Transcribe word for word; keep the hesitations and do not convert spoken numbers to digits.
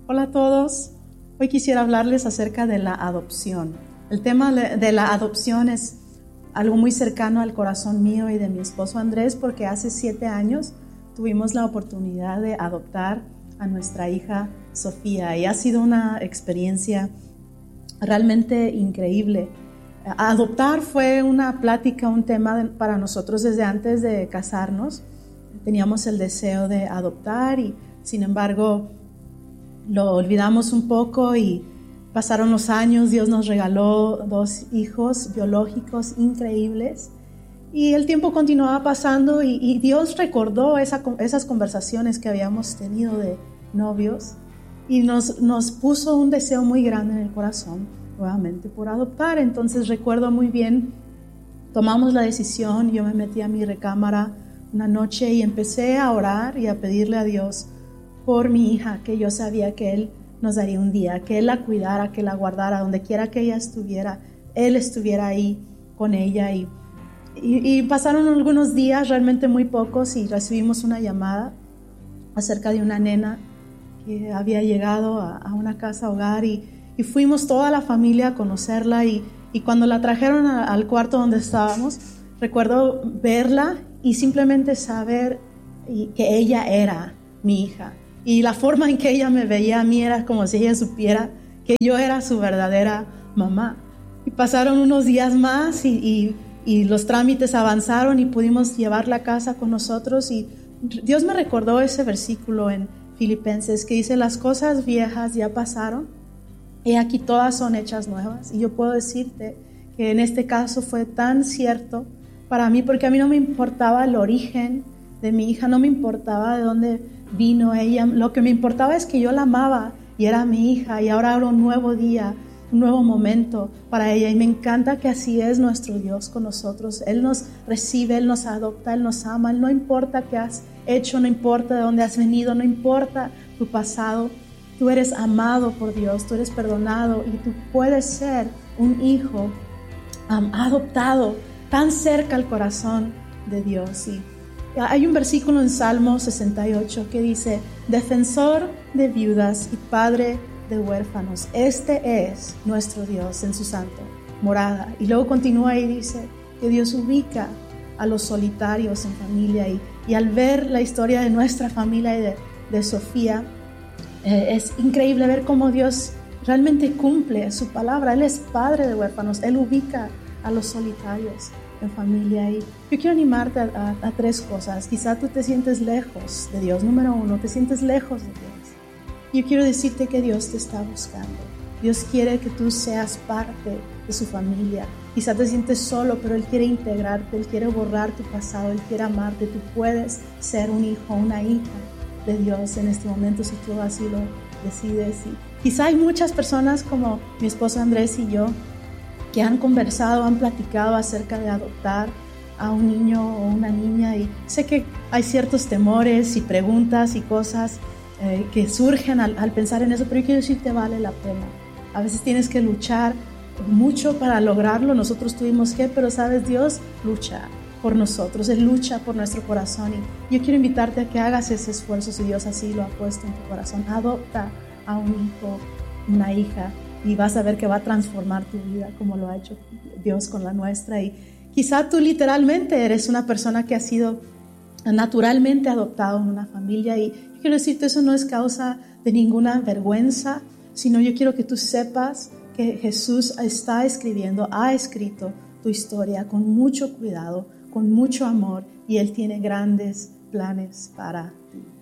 Hola a todos. Hoy quisiera hablarles acerca de la adopción. El tema de la adopción es algo muy cercano al corazón mío y de mi esposo Andrés, porque hace siete años tuvimos la oportunidad de adoptar a nuestra hija Sofía y ha sido una experiencia realmente increíble. Adoptar fue una plática, un tema de, para nosotros desde antes de casarnos. Teníamos el deseo de adoptar y sin embargo lo olvidamos un poco y pasaron los años. Dios nos regaló dos hijos biológicos increíbles y el tiempo continuaba pasando y, y Dios recordó esa, esas conversaciones que habíamos tenido de novios y nos, nos puso un deseo muy grande en el corazón nuevamente por adoptar. Entonces recuerdo muy bien, tomamos la decisión, yo me metí a mi recámara una noche y empecé a orar y a pedirle a Dios por mi hija, que yo sabía que Él nos daría un día, que Él la cuidara, que la guardara, donde quiera que ella estuviera, Él estuviera ahí con ella. Y, y, y pasaron algunos días, realmente muy pocos, y recibimos una llamada acerca de una nena que había llegado a, a una casa hogar y, y fuimos toda la familia a conocerla y, y cuando la trajeron a, al cuarto donde estábamos, recuerdo verla y simplemente saber que ella era mi hija. Y la forma en que ella me veía a mí era como si ella supiera que yo era su verdadera mamá. Y pasaron unos días más y, y, y los trámites avanzaron y pudimos llevarla a casa con nosotros. Y Dios me recordó ese versículo en Filipenses que dice: las cosas viejas ya pasaron, y aquí todas son hechas nuevas. Y yo puedo decirte que en este caso fue tan cierto para mí, porque a mí no me importaba el origen de mi hija, no me importaba de dónde vino ella, lo que me importaba es que yo la amaba y era mi hija, y ahora era un nuevo día, un nuevo momento para ella, y me encanta que así es nuestro Dios con nosotros. Él nos recibe, Él nos adopta, Él nos ama. No importa qué has hecho, no importa de dónde has venido, no importa tu pasado, tú eres amado por Dios, tú eres perdonado y tú puedes ser un hijo um, adoptado tan cerca al corazón de Dios. Y hay un versículo en Salmo sesenta y ocho que dice: defensor de viudas y padre de huérfanos, este es nuestro Dios en su santo morada. Y luego continúa y dice que Dios ubica a los solitarios en familia, y, y al ver la historia de nuestra familia y de, de Sofía, eh, es increíble ver cómo Dios realmente cumple su palabra. Él es padre de huérfanos, Él ubica a los solitarios en familia. Y yo quiero animarte a, a, a tres cosas. Quizá tú te sientes lejos de Dios. Número uno, te sientes lejos de Dios. Yo quiero decirte que Dios te está buscando. Dios quiere que tú seas parte de su familia. Quizá te sientes solo, pero Él quiere integrarte, Él quiere borrar tu pasado, Él quiere amarte. Tú puedes ser un hijo, una hija de Dios en este momento si tú así lo decides. Y quizá hay muchas personas como mi esposo Andrés y yo que han conversado, han platicado acerca de adoptar a un niño o una niña, y sé que hay ciertos temores y preguntas y cosas eh, que surgen al, al pensar en eso, pero yo quiero decirte, vale la pena. A veces tienes que luchar mucho para lograrlo. Nosotros tuvimos que, pero sabes, Dios lucha por nosotros, Él lucha por nuestro corazón, y yo quiero invitarte a que hagas ese esfuerzo si Dios así lo ha puesto en tu corazón. Adopta a un hijo, una hija, y vas a ver que va a transformar tu vida como lo ha hecho Dios con la nuestra. Y quizá tú literalmente eres una persona que ha sido naturalmente adoptado en una familia, y yo quiero decirte, eso no es causa de ninguna vergüenza, sino yo quiero que tú sepas que Jesús está escribiendo, ha escrito tu historia con mucho cuidado, con mucho amor, y Él tiene grandes planes para ti.